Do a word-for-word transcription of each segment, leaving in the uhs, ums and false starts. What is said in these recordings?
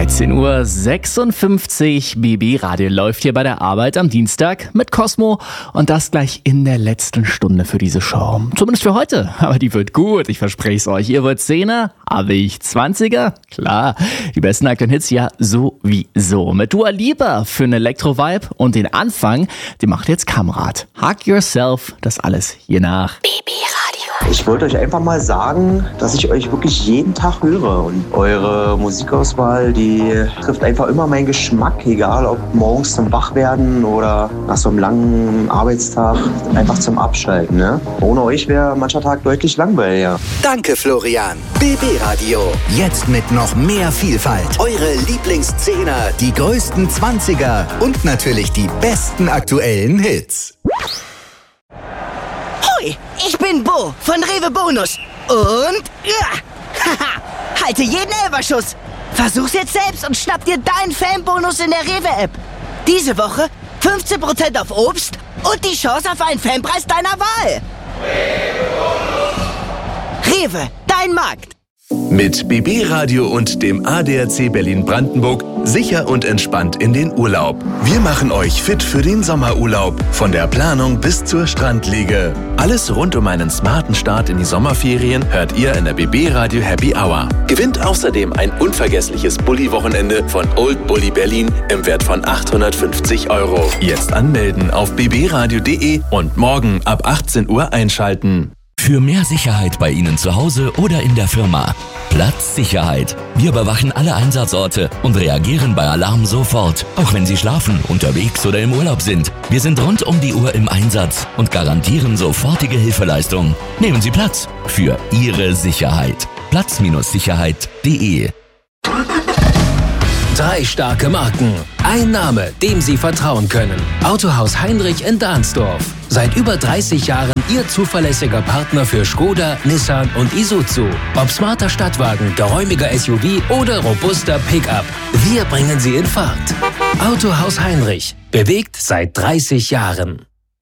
dreizehn Uhr sechsundfünfzig, B B Radio läuft hier bei der Arbeit am Dienstag mit Cosmo und das gleich in der letzten Stunde für diese Show. Zumindest für heute, aber die wird gut, ich verspreche es euch. Ihr wird Zehner, aber ich Zwanziger? Klar, die besten aktuellen Hits ja sowieso. Mit Dua Lipa für einen Elektro-Vibe und den Anfang, den macht jetzt Kamrat. Hug Yourself, das alles hier nach B B Radio. Ich wollte euch einfach mal sagen, dass ich euch wirklich jeden Tag höre und eure Musikauswahl, die trifft einfach immer meinen Geschmack, egal ob morgens zum Wachwerden oder nach so einem langen Arbeitstag einfach zum Abschalten. Ne? Ohne euch wäre mancher Tag deutlich langweiliger. Danke, Florian. B B Radio. Jetzt mit noch mehr Vielfalt. Eure Lieblingszehner, die größten Zwanziger und natürlich die besten aktuellen Hits. Hoi, ich bin Bo von Rewe Bonus. Und ja, haha, halte jeden Elferschuss. Versuch's jetzt selbst und schnapp dir deinen Fanbonus in der Rewe-App. Diese Woche fünfzehn Prozent auf Obst und die Chance auf einen Fanpreis deiner Wahl. Rewe, dein Markt. Mit B B Radio und dem A D A C Berlin-Brandenburg sicher und entspannt in den Urlaub. Wir machen euch fit für den Sommerurlaub. Von der Planung bis zur Strandliege. Alles rund um einen smarten Start in die Sommerferien hört ihr in der B B Radio Happy Hour. Gewinnt außerdem ein unvergessliches Bulli-Wochenende von Old Bulli Berlin im Wert von achthundertfünfzig Euro. Jetzt anmelden auf b b radio punkt d e und morgen ab achtzehn Uhr einschalten. Für mehr Sicherheit bei Ihnen zu Hause oder in der Firma. Platzsicherheit. Wir überwachen alle Einsatzorte und reagieren bei Alarm sofort, auch wenn Sie schlafen, unterwegs oder im Urlaub sind. Wir sind rund um die Uhr im Einsatz und garantieren sofortige Hilfeleistung. Nehmen Sie Platz für Ihre Sicherheit. Platz Sicherheit punkt de. Drei starke Marken. Ein Name, dem Sie vertrauen können. Autohaus Heinrich in Dahnsdorf. Seit über dreißig Jahren Ihr zuverlässiger Partner für Skoda, Nissan und Isuzu. Ob smarter Stadtwagen, geräumiger S U V oder robuster Pickup. Wir bringen Sie in Fahrt. Autohaus Heinrich. Bewegt seit dreißig Jahren.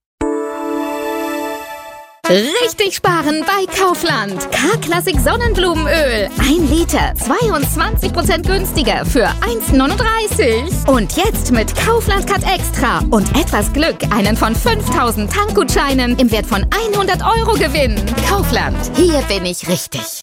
Richtig sparen bei Kaufland. K-Klassik Sonnenblumenöl. Ein Liter, zweiundzwanzig Prozent günstiger für eins neununddreißig. Und jetzt mit Kaufland Cut Extra und etwas Glück einen von fünftausend Tankgutscheinen im Wert von hundert Euro gewinnen. Kaufland, hier bin ich richtig.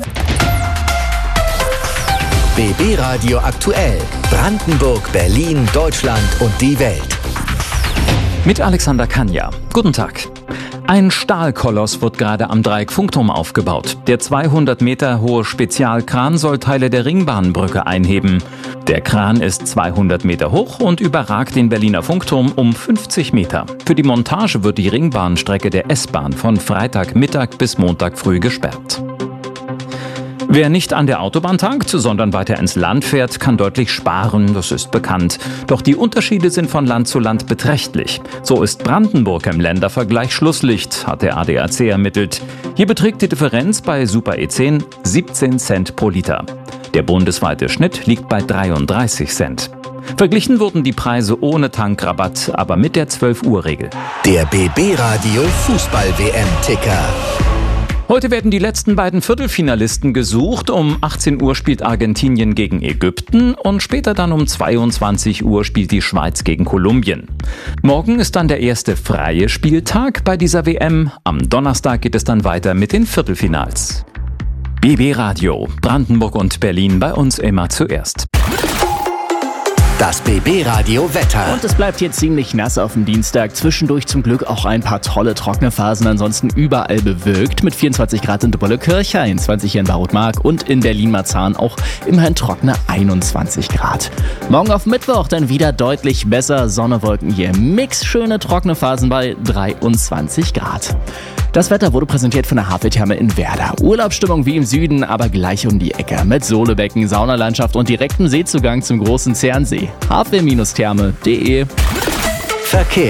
B B Radio aktuell. Brandenburg, Berlin, Deutschland und die Welt. Mit Alexander Kanja. Guten Tag. Ein Stahlkoloss wird gerade am Dreieck-Funkturm aufgebaut. Der zweihundert Meter hohe Spezialkran soll Teile der Ringbahnbrücke einheben. Der Kran ist zweihundert Meter hoch und überragt den Berliner Funkturm um fünfzig Meter. Für die Montage wird die Ringbahnstrecke der S-Bahn von Freitagmittag bis Montag früh gesperrt. Wer nicht an der Autobahn tankt, sondern weiter ins Land fährt, kann deutlich sparen, das ist bekannt. Doch die Unterschiede sind von Land zu Land beträchtlich. So ist Brandenburg im Ländervergleich Schlusslicht, hat der A D A C ermittelt. Hier beträgt die Differenz bei Super E zehn siebzehn Cent pro Liter. Der bundesweite Schnitt liegt bei dreiunddreißig Cent. Verglichen wurden die Preise ohne Tankrabatt, aber mit der zwölf Uhr Regel. Der B B Radio Fußball-W M-Ticker. Heute werden die letzten beiden Viertelfinalisten gesucht. Um achtzehn Uhr spielt Argentinien gegen Ägypten und später dann um zweiundzwanzig Uhr spielt die Schweiz gegen Kolumbien. Morgen ist dann der erste freie Spieltag bei dieser W M. Am Donnerstag geht es dann weiter mit den Viertelfinals. B B Radio, Brandenburg und Berlin, bei uns immer zuerst. Das B B Radio Wetter. Und es bleibt hier ziemlich nass auf dem Dienstag. Zwischendurch zum Glück auch ein paar tolle trockene Phasen. Ansonsten überall bewölkt mit vierundzwanzig Grad in Döbolle-Kirch, einundzwanzig hier in Barutmark und in Berlin-Marzahn auch immerhin trockene einundzwanzig Grad. Morgen auf Mittwoch dann wieder deutlich besser. Sonne, Wolken hier im Mix. Schöne trockene Phasen bei dreiundzwanzig Grad. Das Wetter wurde präsentiert von der Haveltherme in Werder. Urlaubsstimmung wie im Süden, aber gleich um die Ecke. Mit Solebecken, Saunalandschaft und direktem Seezugang zum großen Zernsee. havel Bindestrich therme punkt de. Verkehr.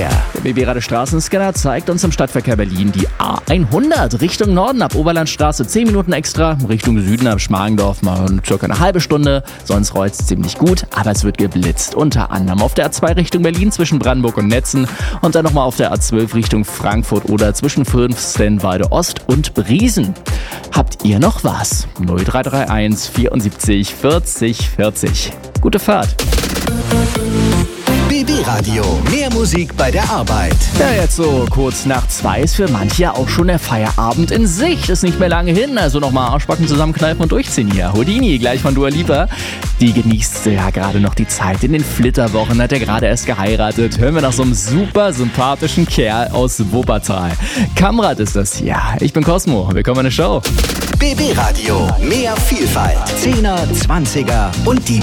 B B-Radio Straßenscanner zeigt uns im Stadtverkehr Berlin die A hundert Richtung Norden ab Oberlandstraße zehn Minuten extra, Richtung Süden ab Schmargendorf mal circa eine halbe Stunde. Sonst rollt es ziemlich gut, aber es wird geblitzt. Unter anderem auf der A zwei Richtung Berlin zwischen Brandenburg und Netzen und dann nochmal auf der A zwölf Richtung Frankfurt oder zwischen Fürstenwalde Ost und Briesen. Habt ihr noch was? null drei drei eins vierundsiebzig vierzig vierzig. Gute Fahrt. B B-Radio, mehr Musik bei der Arbeit. Ja, jetzt so kurz nach zwei ist für manche ja auch schon der Feierabend in Sicht. Ist nicht mehr lange hin, also nochmal Arschbacken zusammenkneifen und durchziehen hier. Houdini, gleich von Dua Lipa. Die genießt ja gerade noch die Zeit in den Flitterwochen, hat er gerade erst geheiratet. Hören wir nach so einem super sympathischen Kerl aus Wuppertal. Kamrat ist das hier. Ich bin Cosmo, willkommen in der Show. B B-Radio, mehr Vielfalt. Zehner, Zwanziger und die